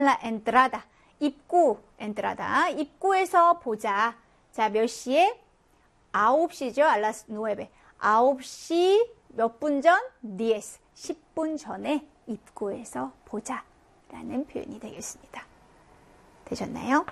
la entrada. 입구, entrada. 입구에서 보자. 자, 몇 시에? 9시죠. a las 9. 9시 몇 분 전? 10. 10분 전에 입구에서 보자. 라는 표현이 되겠습니다. 되셨나요?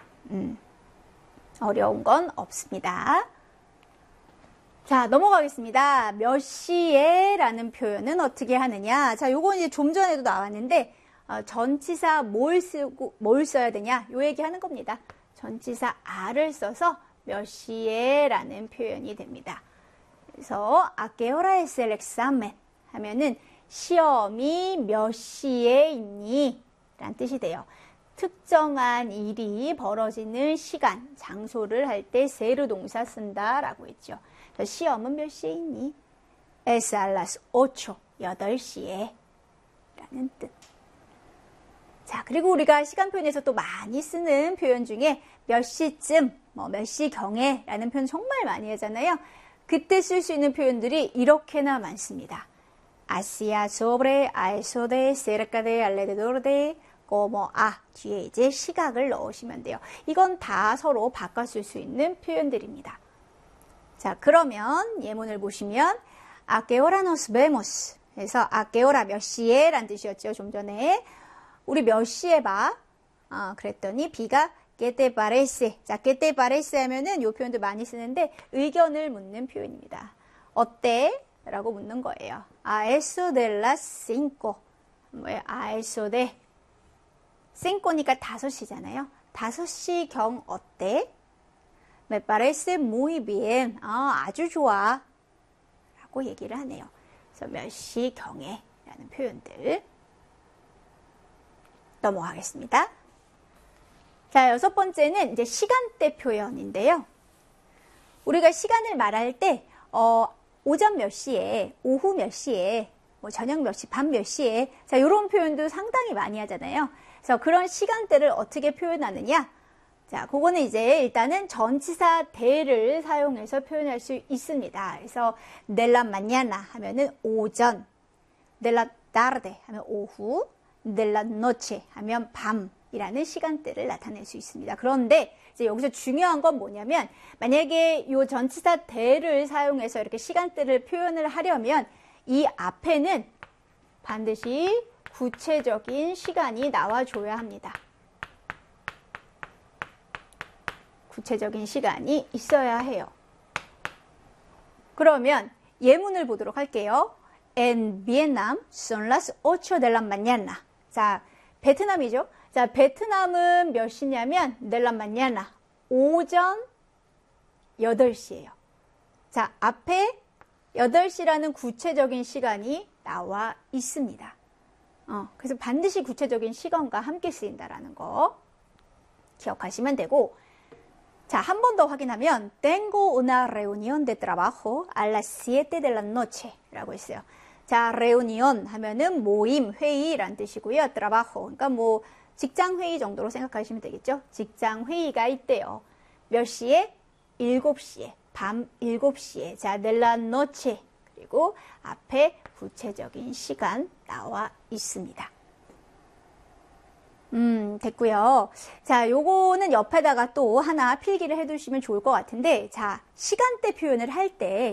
어려운 건 없습니다. 자, 넘어가겠습니다. 몇 시에 라는 표현은 어떻게 하느냐. 자, 요건 이제 좀 전에도 나왔는데, 전치사 뭘 써야 되냐. 요 얘기 하는 겁니다. 전치사 a를 써서 몇 시에 라는 표현이 됩니다. 그래서, a qué hora es el examen? 하면은, 시험이 몇 시에 있니? 라는 뜻이 돼요. 특정한 일이 벌어지는 시간, 장소를 할 때 세르 동사 쓴다 라고 했죠. 시험은 몇 시에 있니? Es a las 8, 8시에 라는 뜻. 자, 그리고 우리가 시간 표현에서 또 많이 쓰는 표현 중에 몇 시쯤, 몇 시경에 라는 표현 정말 많이 하잖아요. 그때 쓸 수 있는 표현들이 이렇게나 많습니다. hacia, sobre, a eso de, cerca de, alrededor de, como a 뒤에 이제 시각을 넣으시면 돼요. 이건 다 서로 바꿔 쓸 수 있는 표현들입니다. 자, 그러면 예문을 보시면 a qué hora nos vemos? 그래서 a qué hora 몇 시에 라는 뜻이었죠. 좀 전에 우리 몇 시에 봐? 그랬더니 B가 ¿qué te parece? 자, ¿qué te parece? 하면은 이 표현도 많이 쓰는데 의견을 묻는 표현입니다. 어때? 라고 묻는 거예요. A eso de las 5. 뭐예요? A eso de 5니까 5시잖아요. 5시경 어때? Me parece muy bien. 아주 좋아. 라고 얘기를 하네요. 그래서 몇 시경에 라는 표현들 넘어가겠습니다. 자, 6번째는 이제 시간대 표현인데요. 우리가 시간을 말할 때 오전 몇 시에, 오후 몇 시에, 저녁 몇 시, 밤 몇 시에, 자, 이런 표현도 상당히 많이 하잖아요. 그래서 그런 시간대를 어떻게 표현하느냐? 자, 그거는 이제 일단은 전치사 대를 사용해서 표현할 수 있습니다. 그래서 de la mañana 하면은 오전, de la tarde 하면 오후, de la noche 하면 밤이라는 시간대를 나타낼 수 있습니다. 그런데 이제 여기서 중요한 건 뭐냐면 만약에 이 전치사 대를 사용해서 이렇게 시간대를 표현을 하려면 이 앞에는 반드시 구체적인 시간이 나와줘야 합니다. 구체적인 시간이 있어야 해요. 그러면 예문을 보도록 할게요. En Vietnam son las 8 de la mañana. 자, 베트남이죠. 자, 베트남은 몇 시냐면 de la mañana. 오전 8시예요. 자, 앞에 8시라는 구체적인 시간이 나와 있습니다. 그래서 반드시 구체적인 시간과 함께 쓰인다라는 거 기억하시면 되고, 자, 한 번 더 확인하면 Tengo una reunión de trabajo a las 7 de la noche 라고 했어요. 자, reunión 하면은 모임, 회의란 뜻이고요. trabajo, 그러니까 뭐 직장 회의 정도로 생각하시면 되겠죠. 직장 회의가 있대요. 몇 시에? 7시에, 밤 7시에. 자, de la noche. 그리고 앞에 구체적인 시간 나와 있습니다. 됐고요. 자, 요거는 옆에다가 또 하나 필기를 해두시면 좋을 것 같은데, 자, 시간대 표현을 할 때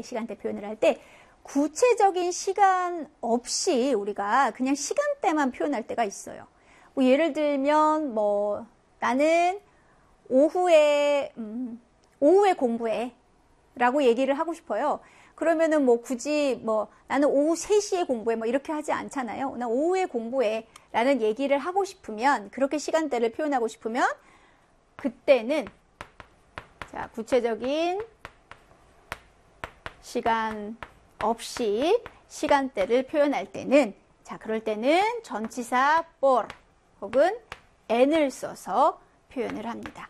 구체적인 시간 없이 우리가 그냥 시간대만 표현할 때가 있어요. 뭐 예를 들면 나는 오후에 공부해 라고 얘기를 하고 싶어요. 그러면은 굳이 나는 오후 3시에 공부해 이렇게 하지 않잖아요. 나 오후에 공부해 라는 얘기를 하고 싶으면, 그렇게 시간대를 표현하고 싶으면 그때는 자, 구체적인 시간 없이 시간대를 표현할 때는, 자, 그럴 때는 전치사 por 혹은 en을 써서 표현을 합니다.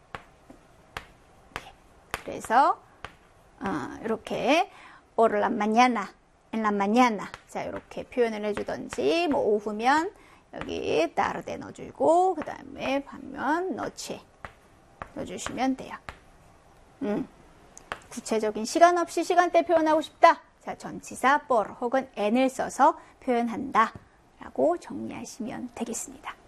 그래서 이렇게 por la mañana, en la mañana, 자, 이렇게 표현을 해주던지, 오후면 여기 tarde 넣어주고, 그 다음에 밤면 noche 넣어주시면 돼요. 구체적인 시간 없이 시간대 표현하고 싶다. 자, 전치사 por 혹은 en을 써서 표현한다 라고 정리하시면 되겠습니다.